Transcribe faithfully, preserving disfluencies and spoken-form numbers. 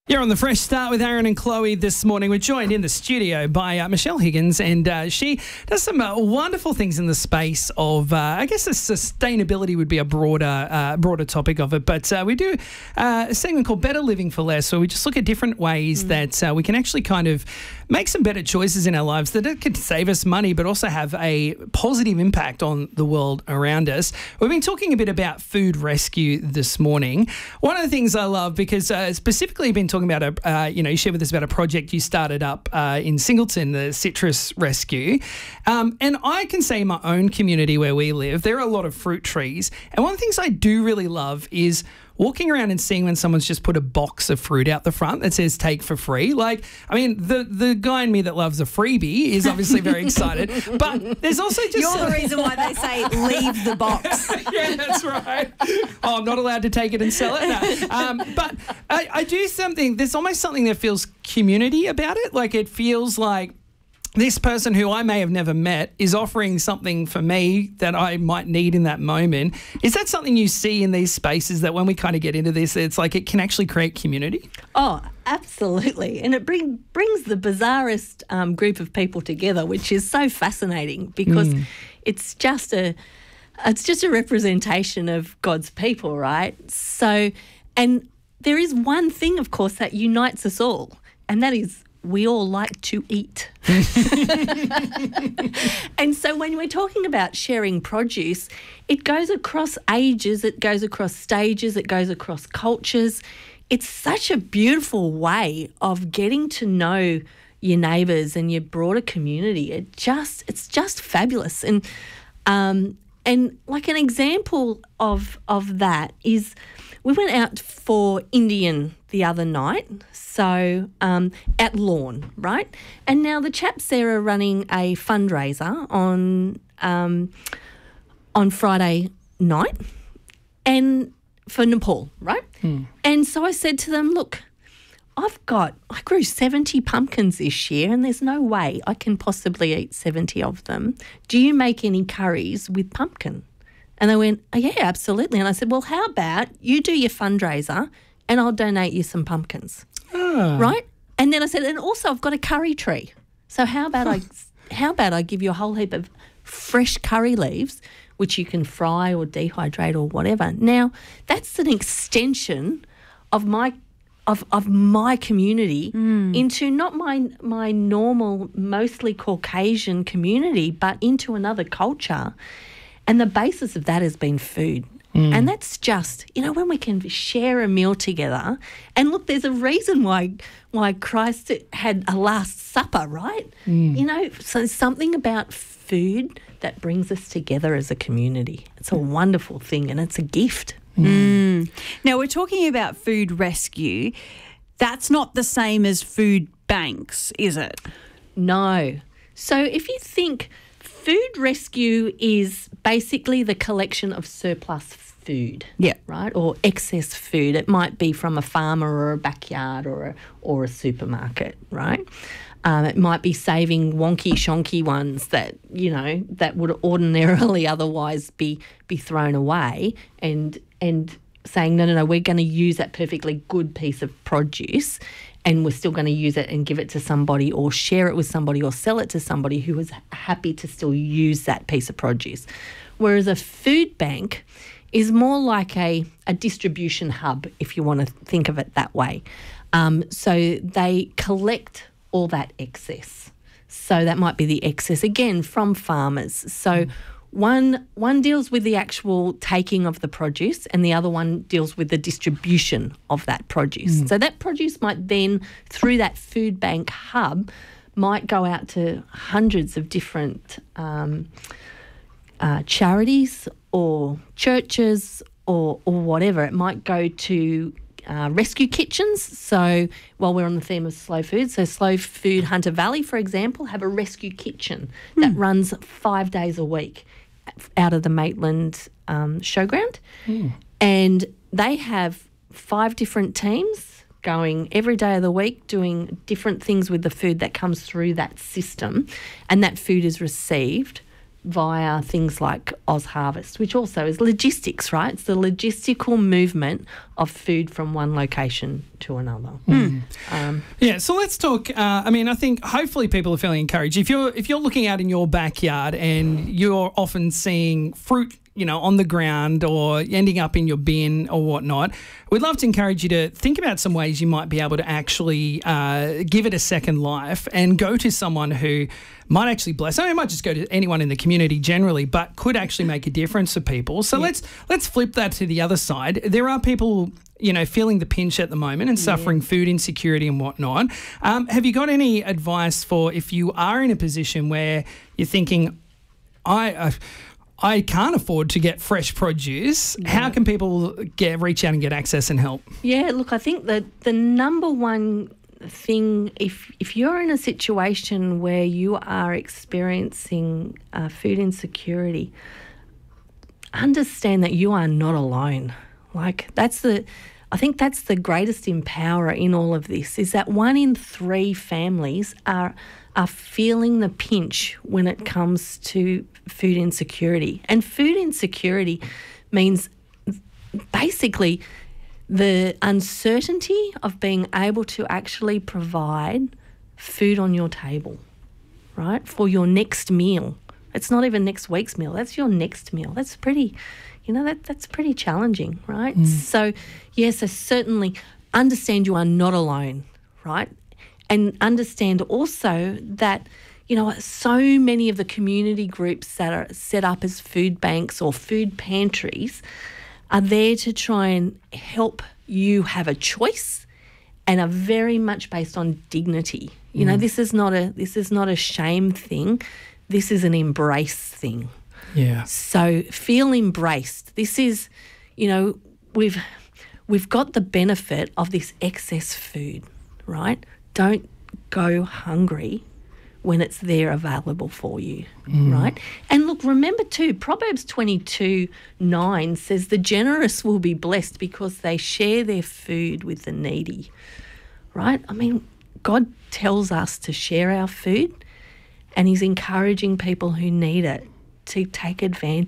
You're on the Fresh Start with Aaron and Chloe this morning. We're joined in the studio by uh, Michelle Higgins, and uh, she does some uh, wonderful things in the space of, uh, I guess, sustainability would be a broader uh, broader topic of it. But uh, we do uh, a segment called Better Living for Less, where we just look at different ways mm. that uh, we can actually kind of make some better choices in our lives that it could save us money, but also have a positive impact on the world around us. We've been talking a bit about food rescue this morning. One of the things I love, because uh, specifically been talking about, a, uh, you know, you shared with us about a project you started up uh, in Singleton, the Citrus Rescue. Um, and I can say in my own community where we live, there are a lot of fruit trees. And one of the things I do really love is walking around and seeing when someone's just put a box of fruit out the front that says take for free. Like, I mean, the, the guy in me that loves a freebie is obviously very excited. But there's also just... You're the reason why they say leave the box. Yeah, that's right. Oh, I'm not allowed to take it and sell it? No. Um, but I, I do something, there's almost something that feels community about it. Like, it feels like this person who I may have never met is offering something for me that I might need in that moment. Is that something you see in these spaces, that when we kind of get into this, it's like it can actually create community? Oh, absolutely. And it bring, brings the bizarrest um, group of people together, which is so fascinating because mm. it's just a it's just a representation of God's people, right? So, and there is one thing, of course, that unites us all, and that is we all like to eat. And so when we're talking about sharing produce, it goes across ages, it goes across stages, it goes across cultures. It's such a beautiful way of getting to know your neighbours and your broader community. It just, it's just fabulous. And um, and like an example of of that is we went out for Indian the other night, so um, at Lawn, right? And now the chaps there are running a fundraiser on um, on Friday night, and for Nepal, right? Hmm. And so I said to them, look, I've got, I grew seventy pumpkins this year and there's no way I can possibly eat seventy of them. Do you make any curries with pumpkin? And they went, oh, yeah, absolutely. And I said, well, how about you do your fundraiser and I'll donate you some pumpkins, oh. right? And then I said, and also I've got a curry tree. So how about I how about I give you a whole heap of fresh curry leaves, which you can fry or dehydrate or whatever. Now, that's an extension of my of of my community mm. into not my my normal, mostly Caucasian community, but into another culture. And the basis of that has been food. Mm. And that's just, you know, when we can share a meal together. And look, there's a reason why why Christ had a Last Supper, right? Mm. You know, so there's something about food that brings us together as a community. It's a wonderful thing and it's a gift. Mm. Mm. Now, we're talking about food rescue. That's not the same as food banks, is it? No. So if you think food rescue is basically the collection of surplus food, yeah, right, or excess food. It might be from a farmer or a backyard or a, or a supermarket, right? Um, it might be saving wonky shonky ones that, you know, that would ordinarily otherwise be be thrown away, and and saying, no, no, no, we're going to use that perfectly good piece of produce and we're still going to use it and give it to somebody or share it with somebody or sell it to somebody who is happy to still use that piece of produce. Whereas a food bank is more like a, a distribution hub, if you want to think of it that way. Um, so they collect all that excess. So that might be the excess, again, from farmers. So mm. one one deals with the actual taking of the produce and the other one deals with the distribution of that produce. Mm. So that produce might then, through that food bank hub, might go out to hundreds of different um, uh, charities or churches or, or whatever. It might go to Uh, rescue kitchens. So while we're on the theme of slow food, so Slow Food Hunter Valley, for example, have a rescue kitchen mm. that runs five days a week out of the Maitland um, showground. Mm. And they have five different teams going every day of the week doing different things with the food that comes through that system, and that food is received via things like Oz Harvest, which also is logistics, right? It's the logistical movement of food from one location to another. Mm. Um, Yeah, so let's talk. Uh, I mean, I think hopefully people are feeling encouraged. If you're if you're looking out in your backyard and you're often seeing fruit, you know, on the ground or ending up in your bin or whatnot, we'd love to encourage you to think about some ways you might be able to actually uh, give it a second life and go to someone who might actually bless. I mean, it might just go to anyone in the community generally, but could actually make a difference for people. So yeah. let's let's flip that to the other side. There are people, you know, feeling the pinch at the moment and suffering yeah. food insecurity and whatnot. Um, have you got any advice for if you are in a position where you're thinking, I... Uh, I can't afford to get fresh produce. Yeah. How can people get reach out and get access and help? Yeah, look, I think that the number one thing, if if you're in a situation where you are experiencing uh, food insecurity, understand that you are not alone. Like that's the, I think that's the greatest empowerer in all of this, is that one in three families are are feeling the pinch when it comes to food insecurity. And food insecurity means basically the uncertainty of being able to actually provide food on your table, right, for your next meal. It's not even next week's meal. That's your next meal. That's pretty, you know, that that's pretty challenging, right? Mm. So, yes, I certainly understand you are not alone, right? And understand also that, you know, so many of the community groups that are set up as food banks or food pantries are there to try and help you have a choice and are very much based on dignity. You mm. know, this is not a this is not a shame thing. This is an embrace thing. Yeah. So feel embraced. This is, you know, we've we've got the benefit of this excess food, right? Don't go hungry when it's there available for you, mm. right? And look, remember too, Proverbs twenty-two nine says the generous will be blessed because they share their food with the needy, right? I mean, God tells us to share our food and he's encouraging people who need it to take advantage